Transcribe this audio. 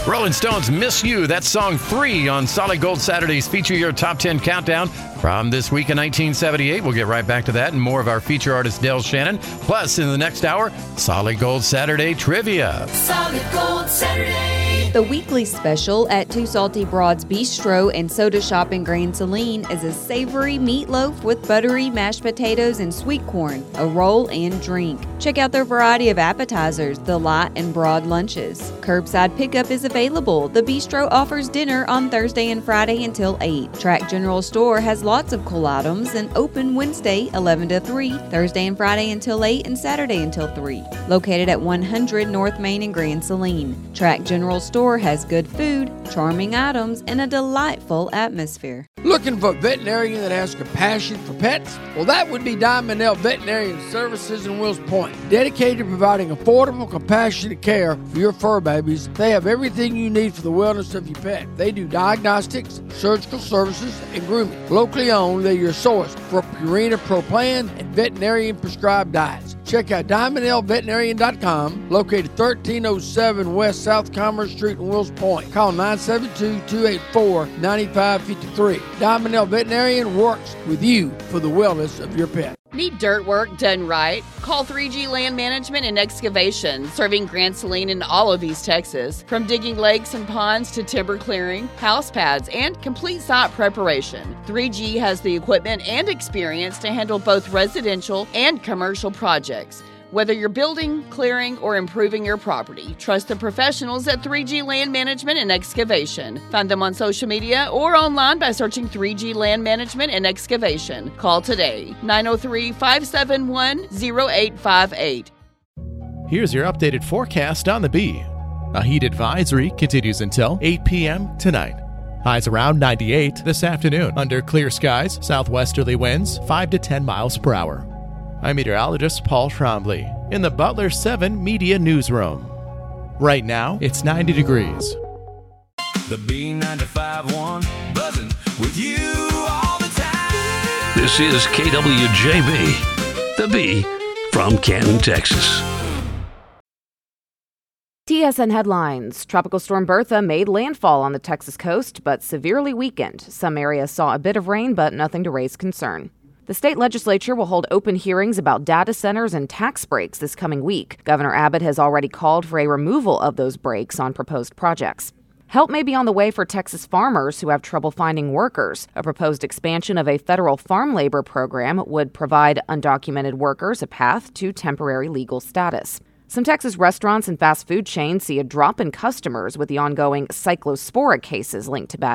Rolling Stones, Miss You. That's song 3 on Solid Gold Saturdays. Feature your top 10 countdown from this week in 1978. We'll get right back to that and more of our feature artist, Del Shannon. Plus, in the next hour, Solid Gold Saturday Trivia. Solid Gold Saturday. The weekly special at Two Salty Broads Bistro and Soda Shop in Grand Saline is a savory meatloaf with buttery mashed potatoes and sweet corn, a roll and drink. Check out their variety of appetizers, the light and broad lunches. Curbside pickup is available. The bistro offers dinner on Thursday and Friday until 8. Track General Store has lots of cool items and open Wednesday 11 to 3, Thursday and Friday until 8, and Saturday until 3. Located at 100 North Main in Grand Saline. Track General Store has good food, charming items, and a delightful atmosphere. Looking for a veterinarian that has compassion for pets? Well, that would be Diamond L Veterinarian Services in Wills Point. Dedicated to providing affordable, compassionate care for your fur babies, they have everything you need for the wellness of your pet. They do diagnostics, surgical services, and grooming. Locally owned, they're your source for Purina Pro Plan and veterinarian prescribed diets. Check out DiamondLVeterinarian.com, located 1307 West South Commerce Street in Wills Point. Call 972-284-9553. Diamond L Veterinarian works with you for the wellness of your pet. Need dirt work done right? Call 3G Land Management and Excavation, serving Grand Saline and all of East Texas. From digging lakes and ponds to timber clearing, house pads, and complete site preparation, 3G has the equipment and experience to handle both residential and commercial projects. Whether you're building, clearing, or improving your property, trust the professionals at 3G Land Management and Excavation. Find them on social media or online by searching 3G Land Management and Excavation. Call today, 903-571-0858. Here's your updated forecast on the Bee. A heat advisory continues until 8 p.m. tonight. Highs around 98 this afternoon. Under clear skies, southwesterly winds 5 to 10 miles per hour. I'm meteorologist Paul Trombley in the Butler 7 Media Newsroom. Right now, it's 90 degrees. The B95.1 buzzing with you all the time. This is KWJB, the B from Canton, Texas. TSN headlines. Tropical Storm Bertha made landfall on the Texas coast, but severely weakened. Some areas saw a bit of rain, but nothing to raise concern. The state legislature will hold open hearings about data centers and tax breaks this coming week. Governor Abbott has already called for a removal of those breaks on proposed projects. Help may be on the way for Texas farmers who have trouble finding workers. A proposed expansion of a federal farm labor program would provide undocumented workers a path to temporary legal status. Some Texas restaurants and fast food chains see a drop in customers with the ongoing cyclospora cases linked to bad